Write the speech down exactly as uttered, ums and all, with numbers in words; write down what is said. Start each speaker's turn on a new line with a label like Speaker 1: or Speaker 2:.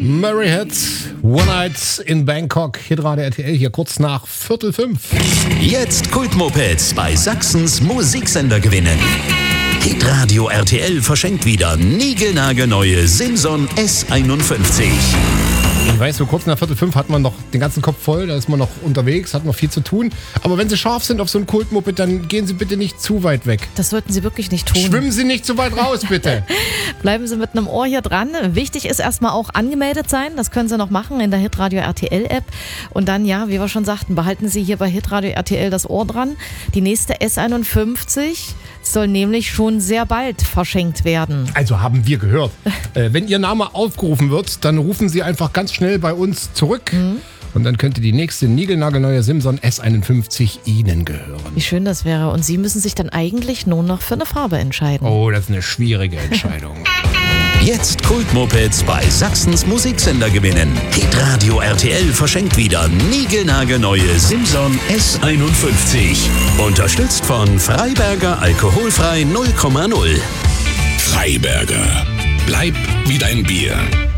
Speaker 1: Murray Head, One Night in Bangkok, Hitradio R T L, hier kurz nach Viertel fünf.
Speaker 2: Jetzt Kultmopeds bei Sachsens Musiksender gewinnen. Hitradio R T L verschenkt wieder niegelnagelneue Simson S einundfünfzig.
Speaker 1: Ich weiß, so kurz nach Viertel fünf hat man noch den ganzen Kopf voll, da ist man noch unterwegs, hat noch viel zu tun. Aber wenn Sie scharf sind auf so ein Kultmoped, dann gehen Sie bitte nicht zu weit weg.
Speaker 3: Das sollten Sie wirklich nicht tun.
Speaker 1: Schwimmen Sie nicht zu weit raus, bitte.
Speaker 3: Bleiben Sie mit einem Ohr hier dran. Wichtig ist erstmal auch angemeldet sein. Das können Sie noch machen in der Hitradio R T L App. Und dann, ja, wie wir schon sagten, behalten Sie hier bei Hitradio R T L das Ohr dran. Die nächste S einundfünfzig soll nämlich schon sehr bald verschenkt werden.
Speaker 1: Also haben wir gehört. äh, wenn Ihr Name aufgerufen wird, dann rufen Sie einfach ganz schnell bei uns zurück. Mhm. Und dann könnte die nächste niegelnagelneue Simson S einundfünfzig Ihnen gehören.
Speaker 3: Wie schön das wäre. Und Sie müssen sich dann eigentlich nur noch für eine Farbe entscheiden.
Speaker 1: Oh, das ist eine schwierige Entscheidung.
Speaker 2: Jetzt Kultmopeds bei Sachsens Musiksender gewinnen. Hitradio R T L verschenkt wieder niegelnagelneue Simson S einundfünfzig. Unterstützt von Freiberger Alkoholfrei null Komma null.
Speaker 4: Freiberger. Bleib wie dein Bier.